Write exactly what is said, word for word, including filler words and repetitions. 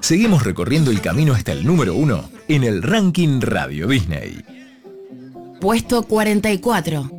seguimos recorriendo el camino hasta el número uno en el ranking Radio Disney. Puesto cuarenta y cuatro.